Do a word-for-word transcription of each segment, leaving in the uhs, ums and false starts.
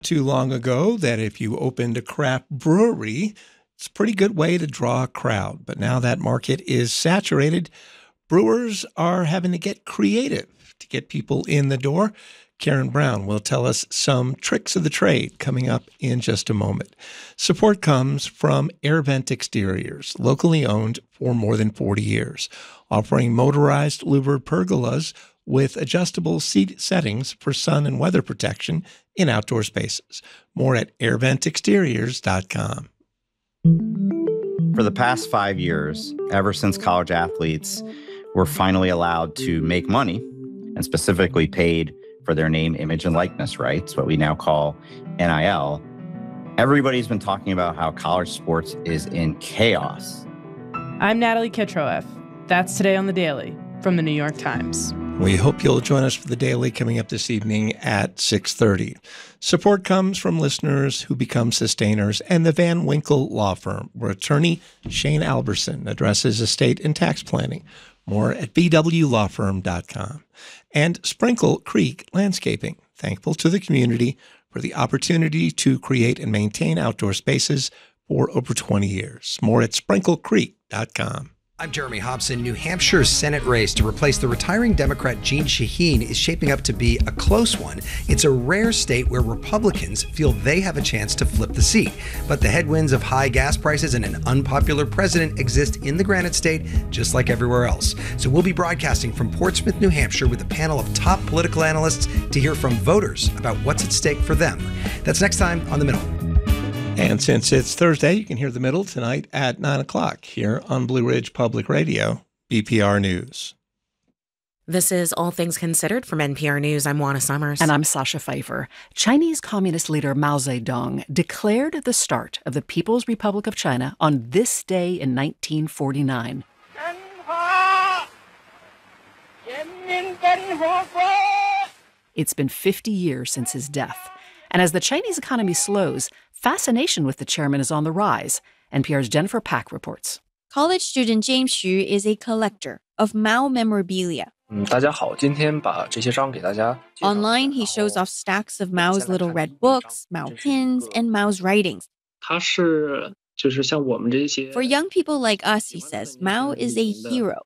Too long ago that if you opened a craft brewery, it's a pretty good way to draw a crowd. But now that market is saturated, brewers are having to get creative to get people in the door. Karen Brown will tell us some tricks of the trade coming up in just a moment. Support comes from AirVent Exteriors, locally owned for more than forty years, offering motorized louvered pergolas with adjustable seat settings for sun and weather protection in outdoor spaces. More at air vent exteriors dot com. For the past five years, ever since college athletes were finally allowed to make money and specifically paid for their name, image, and likeness rights, what we now call N I L, everybody's been talking about how college sports is in chaos. I'm Natalie Kitroeff. That's Today on the Daily from the New York Times. We hope you'll join us for the Daily coming up this evening at six thirty. Support comes from listeners who become sustainers and the Van Winkle Law Firm, where attorney Shane Alberson addresses estate and tax planning. More at b w law firm dot com. And Sprinkle Creek Landscaping, thankful to the community for the opportunity to create and maintain outdoor spaces for over twenty years. More at sprinkle creek dot com. I'm Jeremy Hobson. New Hampshire's Senate race to replace the retiring Democrat Jeanne Shaheen is shaping up to be a close one. It's a rare state where Republicans feel they have a chance to flip the seat. But the headwinds of high gas prices and an unpopular president exist in the Granite State, just like everywhere else. So we'll be broadcasting from Portsmouth, New Hampshire, with a panel of top political analysts to hear from voters about what's at stake for them. That's next time on The Middle. And since it's Thursday, you can hear The Middle tonight at nine o'clock here on Blue Ridge Public Radio, B P R News. This is All Things Considered from N P R News. I'm Juana Summers. And I'm Sasha Pfeiffer. Chinese Communist leader Mao Zedong declared the start of the People's Republic of China on this day in nineteen forty-nine. It's been fifty years since his death. And as the Chinese economy slows, fascination with the chairman is on the rise. N P R's Jennifer Pack reports. College student James Xu is a collector of Mao memorabilia. Online, he shows off stacks of Mao's little red books, Mao pins, and Mao's writings. For young people like us, he says, Mao is a hero.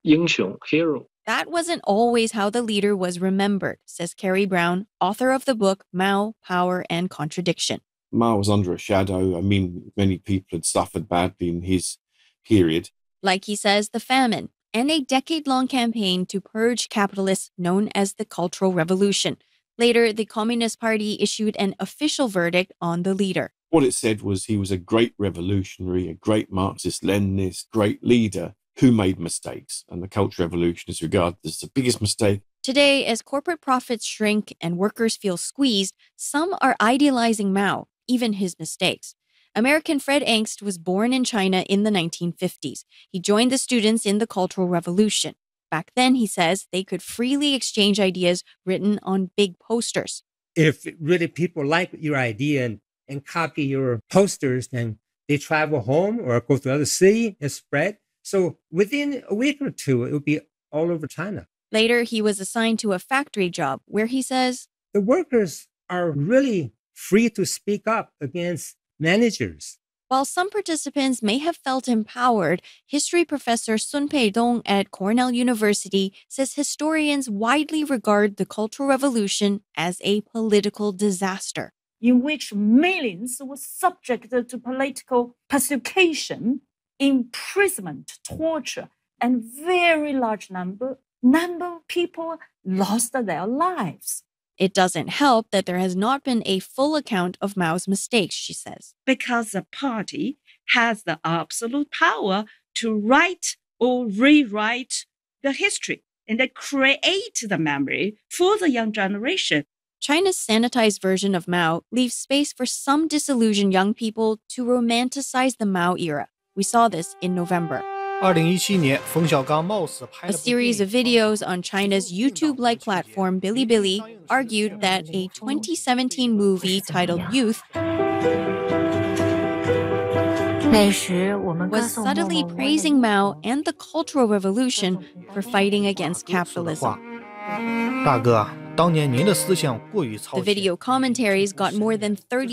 That wasn't always how the leader was remembered, says Kerry Brown, author of the book Mao, Power and Contradiction. Mao was under a shadow. I mean, many people had suffered badly in his period. Like he says, the famine and a decade-long campaign to purge capitalists known as the Cultural Revolution. Later, the Communist Party issued an official verdict on the leader. What it said was he was a great revolutionary, a great Marxist-Leninist, great leader who made mistakes. And the Cultural Revolution is regarded as the biggest mistake. Today, as corporate profits shrink and workers feel squeezed, some are idealizing Mao, even his mistakes. American Fred Angst was born in China in the nineteen fifties. He joined the students in the Cultural Revolution. Back then, he says, they could freely exchange ideas written on big posters. If really people like your idea and, and copy your posters, then they travel home or go to other city and spread. So within a week or two, it would be all over China. Later, he was assigned to a factory job where he says, the workers are really free to speak up against managers. While some participants may have felt empowered, history professor Sun Pei-dong at Cornell University says historians widely regard the Cultural Revolution as a political disaster, in which millions were subjected to political persecution, imprisonment, torture, and very large number, number of people lost their lives. It doesn't help that there has not been a full account of Mao's mistakes, she says. Because the party has the absolute power to write or rewrite the history and they create the memory for the young generation. China's sanitized version of Mao leaves space for some disillusioned young people to romanticize the Mao era. We saw this in November. A series of videos on China's YouTube-like platform Bilibili argued that a twenty seventeen movie titled Youth was subtly praising Mao and the Cultural Revolution for fighting against capitalism. The video commentaries got more than thirty